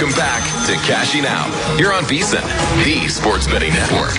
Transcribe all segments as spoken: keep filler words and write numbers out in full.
Welcome back to Cashing Out here on VSiN, the Sports Betting Network.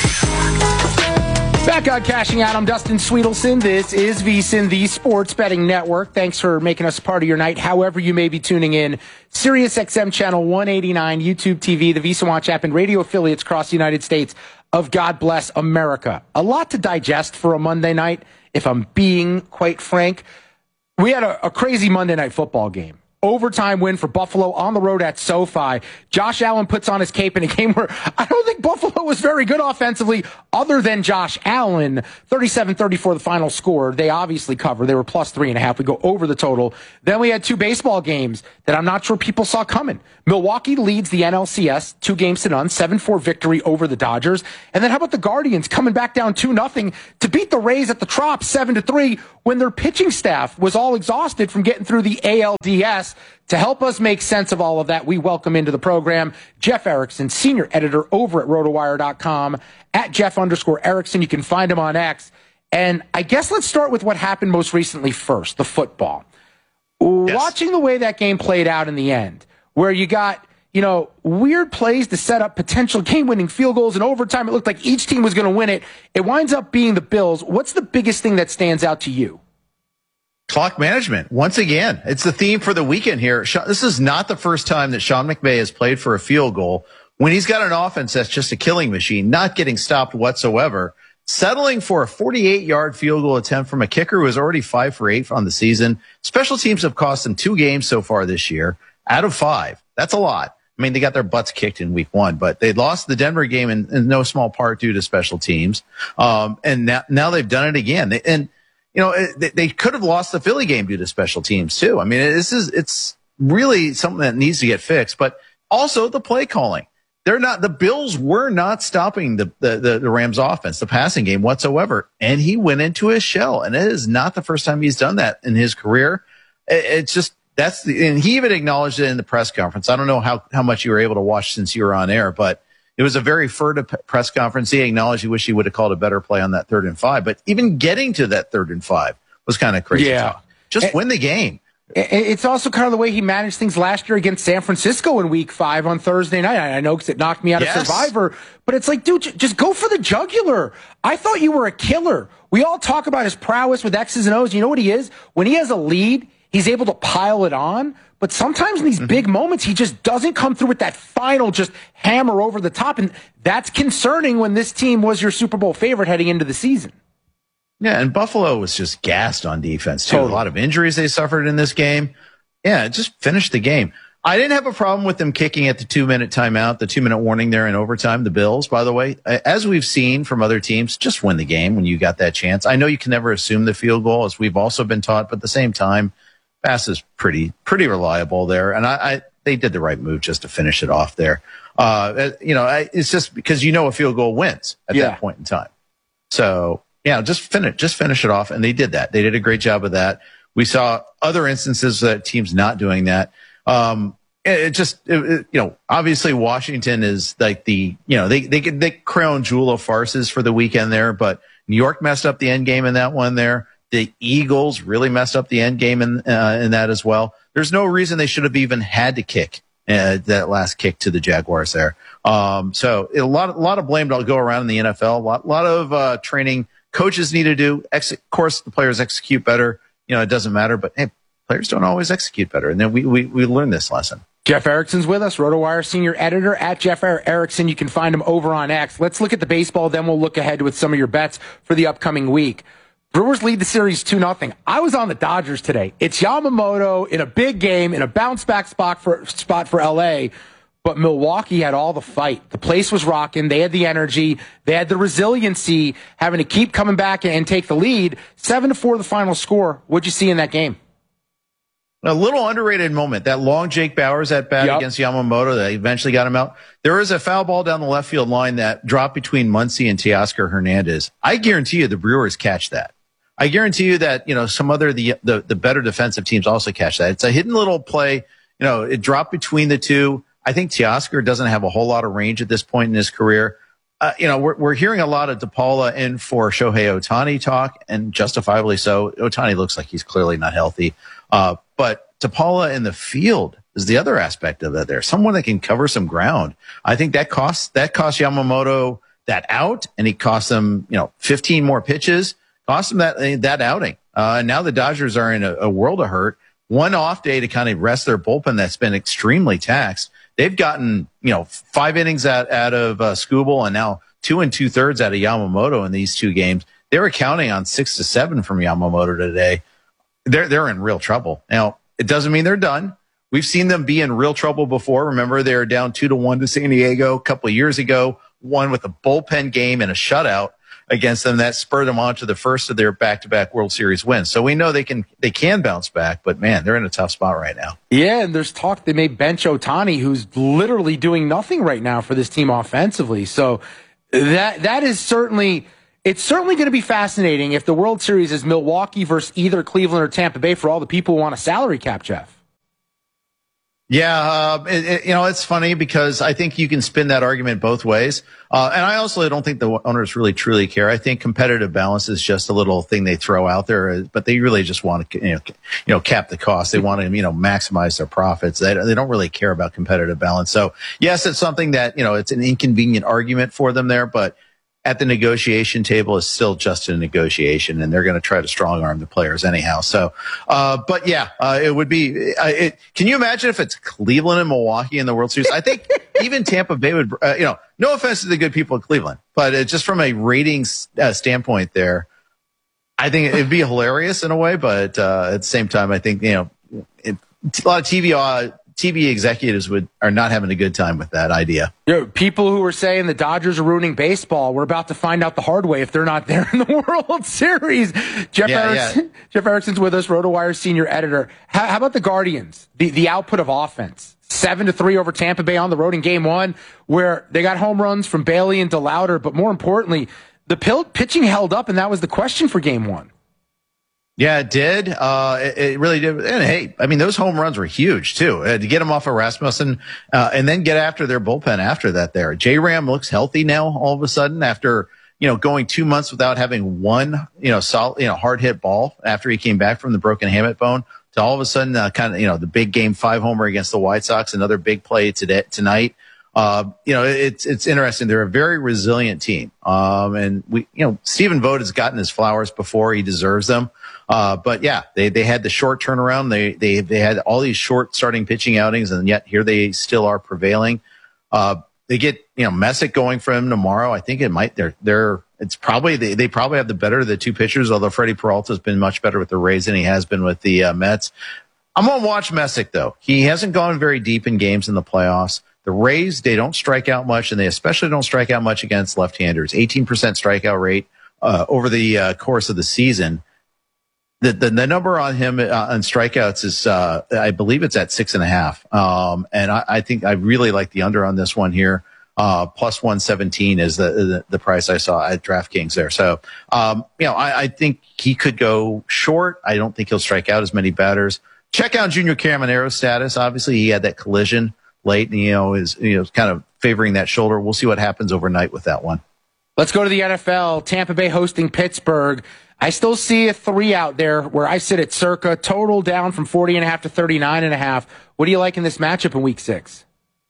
Back on Cashing Out, I'm Dustin Sweetelson. This is VSiN, the Sports Betting Network. Thanks for making us part of your night, however you may be tuning in. Sirius X M Channel one eighty-nine, YouTube T V, the VSiN Watch app, and radio affiliates across the United States of God Bless America. A lot to digest for a Monday night, if I'm being quite frank. We had a, a crazy Monday Night Football game. Overtime win for Buffalo on the road at SoFi. Josh Allen puts on his cape in a game where I don't think Buffalo was very good offensively other than Josh Allen. thirty-seven thirty-four the final score. They obviously cover. They were plus three and a half. We go over the total. Then we had two baseball games that I'm not sure people saw coming. Milwaukee leads the N L C S two games to none, seven four victory over the Dodgers. And then how about the Guardians coming back down two nothing to beat the Rays at the Trop seven to three when their pitching staff was all exhausted from getting through the A L D S. To help us make sense of all of that, we welcome into the program Jeff Erickson, senior editor over at rotowire dot com, at Jeff underscore Erickson. You can find him on X. And I guess let's start with what happened most recently first, the football. Yes. Watching the way that game played out in the end, where you got, you know, weird plays to set up potential game-winning field goals in overtime. It looked like each team was going to win it. It winds up being the Bills. What's the biggest thing that stands out to you? Clock management. Once again, it's the theme for the weekend here. This is not the first time that Sean McVay has played for a field goal when he's got an offense that's just a killing machine, not getting stopped whatsoever, settling for a forty-eight yard field goal attempt from a kicker who is already five for eight on the season. Special teams have cost them two games so far this year out of five. That's a lot. I mean, they got their butts kicked in week one, but they lost the Denver game in, in no small part due to special teams. Um, and now, now they've done it again. They, and, You know, they, they could have lost the Philly game due to special teams too. I mean, this is, it's really something that needs to get fixed, but also the play calling. They're not, the Bills were not stopping the, the, the, the Rams offense, the passing game whatsoever. And he went into his shell, and it is not the first time he's done that in his career. It, it's just, that's the, and he even acknowledged it in the press conference. I don't know how, how much you were able to watch since you were on air, but it was a very furtive press conference. He acknowledged he wished he would have called a better play on that third and five. But even getting to that third and five was kind of crazy. Yeah. Talk. Just and, win the game. It's also kind of the way he managed things last year against San Francisco in week five on Thursday night. I know because it knocked me out yes. of Survivor. But it's like, dude, just go for the jugular. I thought you were a killer. We all talk about his prowess with X's and O's. You know what he is? When he has a lead, he's able to pile it on. But sometimes in these mm-hmm. big moments, he just doesn't come through with that final just hammer over the top. And that's concerning when this team was your Super Bowl favorite heading into the season. Yeah, and Buffalo was just gassed on defense, too. Totally. A lot of injuries they suffered in this game. Yeah, just finished the game. I didn't have a problem with them kicking at the two-minute timeout, the two-minute warning there in overtime. The Bills, by the way, as we've seen from other teams, just win the game when you got that chance. I know you can never assume the field goal, as we've also been taught, but at the same time, Bass is pretty, pretty reliable there. And I, I, they did the right move just to finish it off there. Uh, you know, I, it's just because you know a field goal wins at yeah. that point in time. So, yeah, just finish, just finish it off. And they did that. They did a great job of that. We saw other instances that teams not doing that. Um, it, it just, it, it, you know, obviously Washington is like the, you know, they, they, they crown jewel of farces for the weekend there, but New York messed up the end game in that one there. The Eagles really messed up the end game in, uh, in that as well. There's no reason they should have even had to kick uh, that last kick to the Jaguars there. Um, so a lot, a lot of blame to go around in the N F L. A lot, lot of uh, training coaches need to do. Ex- of course, the players execute better. You know, it doesn't matter, but hey, players don't always execute better. And then we we, we learned this lesson. Jeff Erickson's with us, RotoWire senior editor at Jeff Erickson. You can find him over on X. Let's look at the baseball, then we'll look ahead with some of your bets for the upcoming week. Brewers lead the series two nothing. I was on the Dodgers today. It's Yamamoto in a big game, in a bounce-back spot for, spot for L A, but Milwaukee had all the fight. The place was rocking. They had the energy. They had the resiliency, having to keep coming back and take the lead. seven to four the final score. What'd you see in that game? A little underrated moment. That long Jake Bauers at bat yep. against Yamamoto that eventually got him out. There was a foul ball down the left field line that dropped between Muncy and Teoscar Hernandez. I guarantee you the Brewers catch that. I guarantee you that, you know, some other, the, the, the better defensive teams also catch that. It's a hidden little play. You know, it dropped between the two. I think Teoscar doesn't have a whole lot of range at this point in his career. Uh, you know, we're, we're hearing a lot of DePaula in for Shohei Ohtani talk, and justifiably so. Ohtani looks like he's clearly not healthy. Uh, but DePaula in the field is the other aspect of that there. Someone that can cover some ground. I think that costs, that costs Yamamoto that out, and he cost them, you know, fifteen more pitches, cost them that, that outing. Uh, and now the Dodgers are in a, a world of hurt. One off day to kind of rest their bullpen that's been extremely taxed. They've gotten, you know, five innings out, out of uh, Skubal and now two and two thirds out of Yamamoto in these two games. They were counting on six to seven from Yamamoto today. They're, they're in real trouble. Now, it doesn't mean they're done. We've seen them be in real trouble before. Remember, they were down two to one to San Diego a couple of years ago, won with a bullpen game and a shutout against them. That spurred them on to the first of their back-to-back World Series wins. So we know they can they can bounce back, but man, they're in a tough spot right now. Yeah, and there's talk they may bench Ohtani, who's literally doing nothing right now for this team offensively. So that that is certainly it's certainly going to be fascinating if the World Series is Milwaukee versus either Cleveland or Tampa Bay for all the people who want a salary cap, Jeff. Yeah, uh, it, it, you know, it's funny because I think you can spin that argument both ways. Uh, and I also don't think the owners really truly care. I think competitive balance is just a little thing they throw out there, but they really just want to, you know, you know, cap the cost. They want to, you know, maximize their profits. They, they don't really care about competitive balance. So yes, it's something that, you know, it's an inconvenient argument for them there, but at the negotiation table is still just a negotiation, and they're going to try to strong arm the players anyhow. So, uh, but yeah, uh, it would be, uh, it, can you imagine if it's Cleveland and Milwaukee in the World Series? I think even Tampa Bay would, uh, you know, no offense to the good people of Cleveland, but it, just from a ratings uh, standpoint there, I think it'd be hilarious in a way, but, uh, at the same time, I think, you know, it, a lot of T V, uh, T V executives would are not having a good time with that idea. You know, people who were saying the Dodgers are ruining baseball, we're about to find out the hard way if they're not there in the World Series. Jeff yeah, Erickson, yeah. Jeff Erickson's with us, RotoWire senior editor. How, how about the Guardians? The the output of offense, seven to three over Tampa Bay on the road in Game One, where they got home runs from Bailey and DeLauder, but more importantly, the pitching held up, and that was the question for Game One. Yeah, it did. Uh, it, it really did. And hey, I mean, those home runs were huge too. Uh, to get them off of Rasmussen, uh, and then get after their bullpen after that there. J-Ram looks healthy now all of a sudden after, you know, going two months without having one, you know, solid, you know, hard hit ball after he came back from the broken hamate bone to all of a sudden, uh, kind of, you know, the big game five homer against the White Sox, another big play today, tonight. Uh, you know, it's, it's interesting. They're a very resilient team. Um, and we, you know, Stephen Vogt has gotten his flowers before. He deserves them. Uh, but yeah, they, they had the short turnaround. They, they, they had all these short starting pitching outings, and yet here they still are prevailing. Uh, they get, you know, Messick going for him tomorrow. I think it might, they're, they're, it's probably, they, they probably have the better of the two pitchers, although Freddie Peralta has been much better with the Rays than he has been with the uh, Mets. I'm going to watch Messick though. He hasn't gone very deep in games in the playoffs. The Rays, they don't strike out much, and they especially don't strike out much against left-handers. eighteen percent strikeout rate uh, over the uh, course of the season. The, the, the number on him uh, on strikeouts is, uh, I believe it's at six and a half. Um, and I, I think I really like the under on this one here. Uh, plus one seventeen is the, the, the price I saw at DraftKings there. So, um, you know, I, I think he could go short. I don't think he'll strike out as many batters. Check out Junior Camaro's status. Obviously, he had that collision late, and, you know, is, you know, kind of favoring that shoulder. We'll see what happens overnight with that one. Let's go to the N F L. Tampa Bay hosting Pittsburgh. I still see a three out there where I sit at circa, total down from forty and a half to thirty-nine and a half. What do you like in this matchup in week six?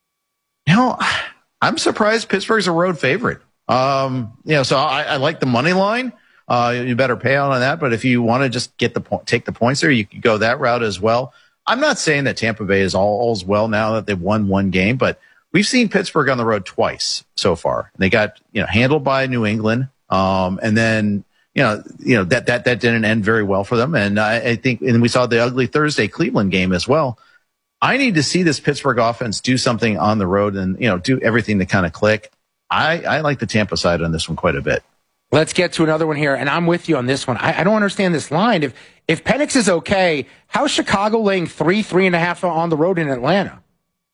You know, I'm surprised Pittsburgh's a road favorite. Um, you know, so I, I like the money line. Uh, you better pay out on that. But if you want to just get the point, take the points there, you could go that route as well. I'm not saying that Tampa Bay is all all's well now that they've won one game, but we've seen Pittsburgh on the road twice so far. They got, you know, handled by New England. Um, and then, you know, you know, that, that, that didn't end very well for them. And I, I think, and we saw the ugly Thursday Cleveland game as well. I need to see this Pittsburgh offense do something on the road and, you know, do everything to kind of click. I, I like the Tampa side on this one quite a bit. Let's get to another one here, and I'm with you on this one. I, I don't understand this line. If if Penix is okay, how's Chicago laying three, three and a half on the road in Atlanta?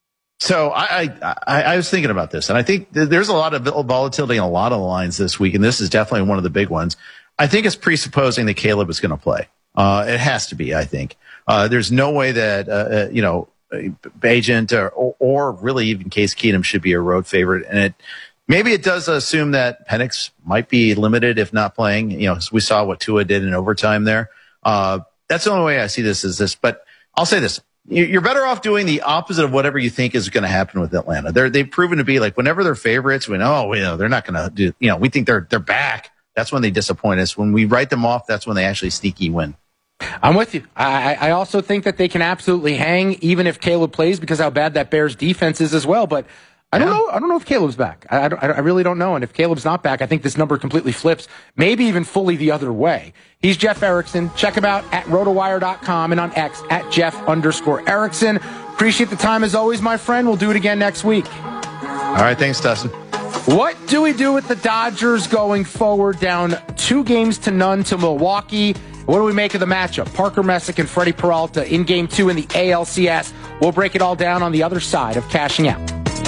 So I, I, I was thinking about this, and I think there's a lot of volatility in a lot of the lines this week, and this is definitely one of the big ones. I think it's presupposing that Caleb is going to play. Uh, it has to be, I think. Uh, there's no way that, uh, you know, Bagent or, or, or really even Case Keenum should be a road favorite, and it maybe it does assume that Penix might be limited if not playing. You know, we saw what Tua did in overtime there. Uh, that's the only way I see this is this. But I'll say this. you're better off doing the opposite of whatever you think is going to happen with Atlanta. They're, they've proven to be like, whenever they're favorites, we know, you know, they're not going to do, you know, we think they're, they're back. That's when they disappoint us. When we write them off, that's when they actually sneaky win. I'm with you. I, I also think that they can absolutely hang even if Caleb plays because how bad that Bears defense is as well. But I don't yeah. know. I don't know if Caleb's back. I, I, I really don't know. And if Caleb's not back, I think this number completely flips, maybe even fully the other way. He's Jeff Erickson. Check him out at rotowire dot com and on X at Jeff underscore Erickson. Appreciate the time as always, my friend. We'll do it again next week. All right. Thanks, Dustin. What do we do with the Dodgers going forward, down two games to none to Milwaukee? What do we make of the matchup? Parker Messick and Freddie Peralta in game two in the A L C S. We'll break it all down on the other side of Cashing Out.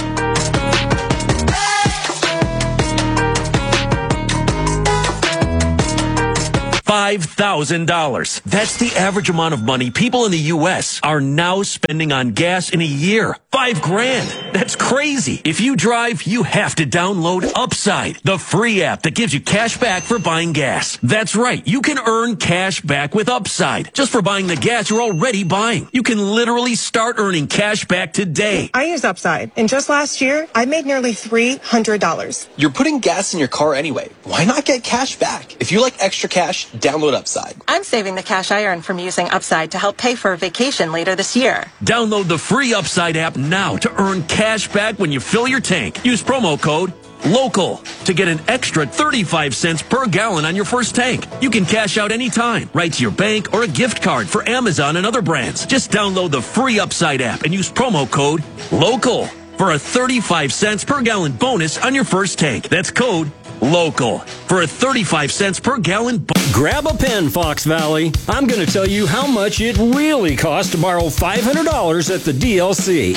five thousand dollars. That's the average amount of money people in the U S are now spending on gas in a year. Five grand. That's crazy. If you drive, you have to download Upside, the free app that gives you cash back for buying gas. That's right. You can earn cash back with Upside just for buying the gas you're already buying. You can literally start earning cash back today. I use Upside, and just last year, I made nearly three hundred dollars. You're putting gas in your car anyway. Why not get cash back? If you like extra cash, download Upside. I'm saving the cash I earn from using Upside to help pay for a vacation later this year. Download the free Upside app now to earn cash back when you fill your tank. Use promo code LOCAL to get an extra thirty-five cents per gallon on your first tank. You can cash out anytime, right to your bank or a gift card for Amazon and other brands. Just download the free Upside app and use promo code LOCAL for a thirty-five cents per gallon bonus on your first tank. That's code LOCAL for a thirty-five cents per gallon bonus. Grab a pen, Fox Valley. I'm going to tell you how much it really costs to borrow five hundred dollars at the D L C.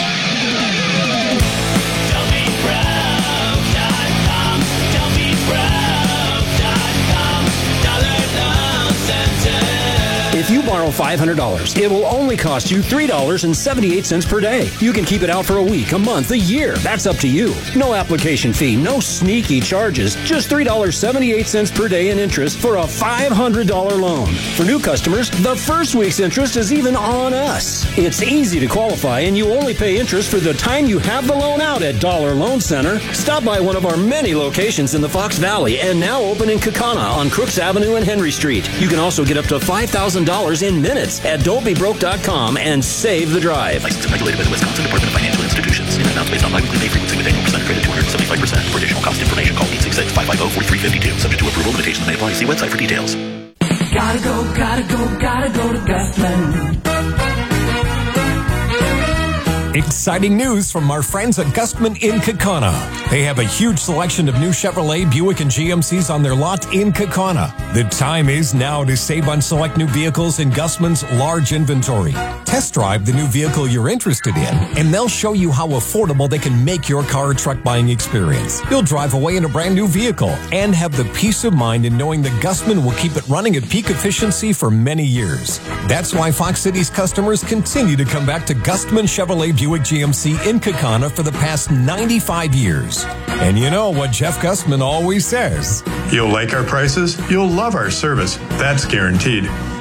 If you borrow five hundred dollars, it will only cost you three dollars and seventy-eight cents per day. You can keep it out for a week, a month, a year. That's up to you. No application fee, no sneaky charges. Just three dollars and seventy-eight cents per day in interest for a five hundred dollars loan. For new customers, the first week's interest is even on us. It's easy to qualify, and you only pay interest for the time you have the loan out at Dollar Loan Center. Stop by one of our many locations in the Fox Valley and now open in Kaukauna on Crooks Avenue and Henry Street. You can also get up to five thousand dollars in minutes at don't be broke dot com and save the drive. Licensed and regulated by the Wisconsin Department of Financial Institutions. In amounts based on biweekly pay frequency with annual percent credit two hundred seventy-five percent. For additional cost information, call eight six six, five five zero, four three five two. Subject to approval, limitations may apply. See website for details. Gotta go, gotta go, gotta go to Gustman. Exciting news from our friends at Gustman in Kaukauna. They have a huge selection of new Chevrolet, Buick, and G M Cs on their lot in Kaukauna. The time is now to save on select new vehicles in Gustman's large inventory. Test drive the new vehicle you're interested in, and they'll show you how affordable they can make your car or truck buying experience. You'll drive away in a brand new vehicle and have the peace of mind in knowing that Gustman will keep it running at peak efficiency for many years. That's why Fox City's customers continue to come back to Gustman Chevrolet Buick G M C in Kaukauna for the past ninety-five years. And you know what Jeff Gustman always says. You'll like our prices, you'll love our service. That's guaranteed.